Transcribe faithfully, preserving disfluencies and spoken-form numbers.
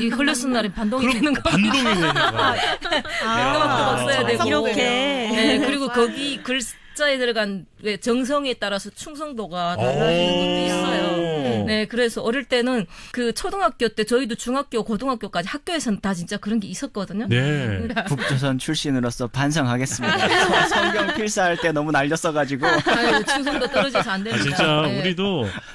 이 흘렸은 날엔 반동이 되는 겁니다. 반동이 되는 거야. 또박또박 써야 되고. 이렇게. 네, 그리고 거기 글자에 들어간 정성에 따라서 충성도가 달라지는 것도 있어요. 네, 그래서 어릴 때는 그 초등학교 때 저희도 중학교, 고등학교까지 학교에서는 다 진짜 그런 게 있었거든요. 네. 북조선 출신으로서 반성하겠습니다. 성경 필사할 때 너무 날렸어가지고. 아유, 충성도 떨어져서 안 됩니다. 아, 진짜 네. 우리도